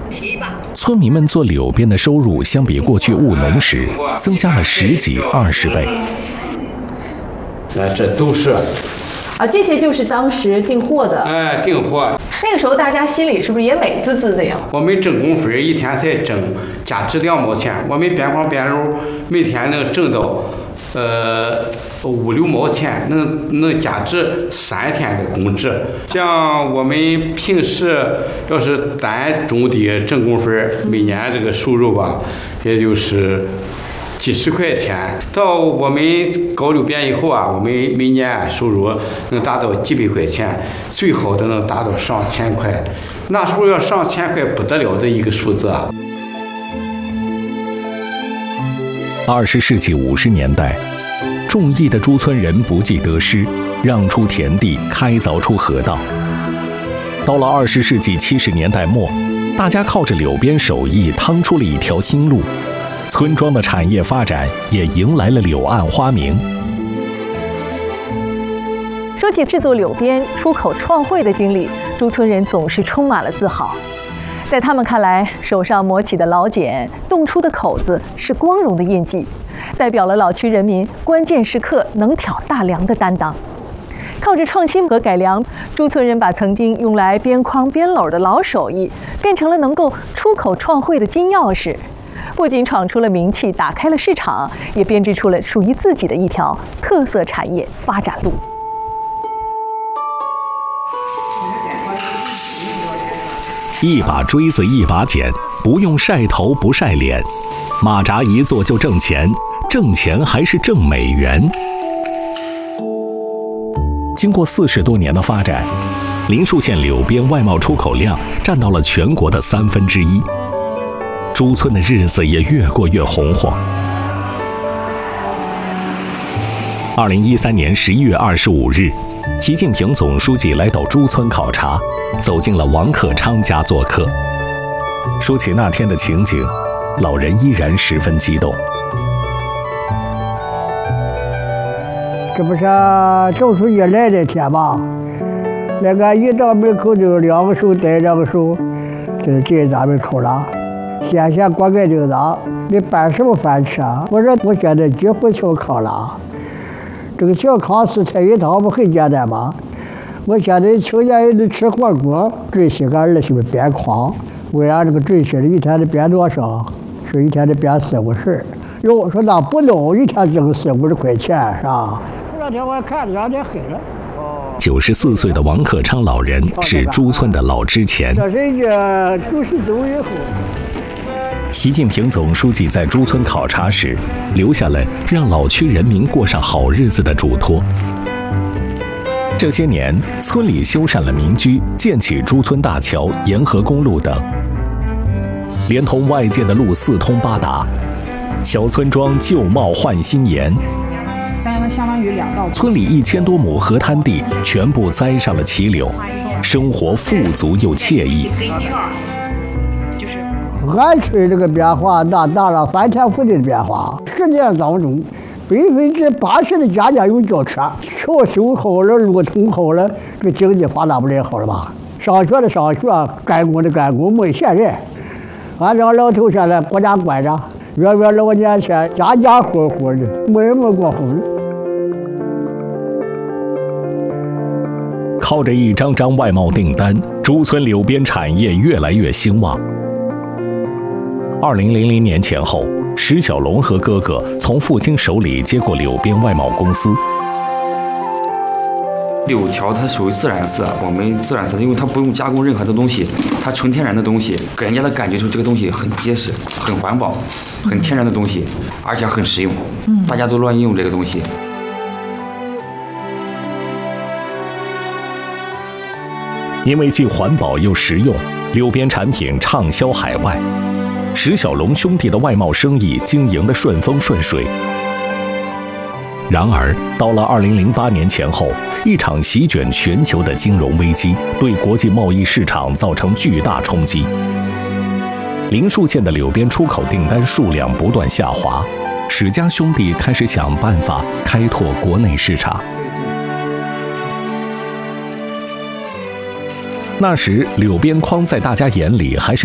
村民们做柳编的收入相比过去务农时增加了10几20倍。 这都是这些就是当时订货的。 订货。 那个时候大家心里是不是也美滋滋的呀？ 我们挣工分一天才挣价值2毛钱，我们边框边路每天能挣到5、6毛钱，能价值3天的工资。像我们平时要是单种地挣工分，每年这个收入吧，也就是几十块钱。到我们搞柳编以后啊，我们每年收入能达到几百块钱，最好的能达到上千块。那时候要上千块不得了的一个数字啊。 20世纪50年代，众议的诸村人不计得失，让出田地，开凿出河道。到了20世纪70年代末，大家靠着柳编手艺趟出了一条新路，村庄的产业发展也迎来了柳暗花明。 说起制作柳编、出口创汇的经历，诸村人总是充满了自豪。在他们看来，手上磨起的老茧、冻出的口子是光荣的印记，代表了老区人民关键时刻能挑大梁的担当。靠着创新和改良，诸村人把曾经用来编筐编篓的老手艺，变成了能够出口创汇的金钥匙。不仅闯出了名气，打开了市场，也编织出了属于自己的一条特色产业发展路。 一把锥子一把剪，不用晒头不晒脸，马扎一做就挣钱，挣钱还是挣美元。经过40多年的发展，林树县柳编外贸出口量占到了全国的1/3，诸村的日子也越过越红火。2013年11月25日，习近平总书记来到诸村考察，走进了王克昌家做客。说起那天的情景，老人依然十分激动。 这不是周书记来的天吧？那个一到门口就2个手带2个手，就进咱们口了。先锅盖钉子，你办什么饭吃啊？我说我现在几乎小康了。这个小康4菜1汤不很简单吗？我现在请年人都吃火锅，准许俺儿媳妇编筐，为俺这个准许的一天得编多少？说一天得编40、50。哟，说那不弄，一天挣40、50块钱是吧？这两天我看2点黑了。 94岁的王克昌老人是诸村的老支钱。 这是一个90走以后。 习近平总书记在诸村考察时，留下了让老区人民过上好日子的嘱托。这些年，村里修缮了民居，建起诸村大桥、沿河公路等，连同外界的路4通8达，小村庄旧貌换新颜。 相当于2道。 村里1000多亩河滩地全部栽上了杞柳，生活富足又惬意。 俺村这个变化那大了翻天覆地的变化，10年当中，80%的家家有轿车，桥修好了，路通好了，这个经济发达不来好了吧？上学的上学，干工的干工，没闲人。俺这老头现在国家管着，月老年钱，家家户户的，没人过活。 靠着一张张外贸订单，诸村柳编产业越来越兴旺。2000年前后，石小龙和哥哥从父亲手里接过柳编外贸公司。 柳条它属于自然色，我们自然色，因为它不用加工任何的东西，它纯天然的东西，给人家的感觉就是这个东西很结实、很环保、很天然的东西，而且很实用，大家都乱用这个东西。 因为既环保又实用，柳编产品畅销海外。石小龙兄弟的外贸生意经营得顺风顺水。然而，到了2008年前后，一场席卷全球的金融危机对国际贸易市场造成巨大冲击。林树县的柳编出口订单数量不断下滑，史家兄弟开始想办法开拓国内市场。那时，柳编筐在大家眼里还是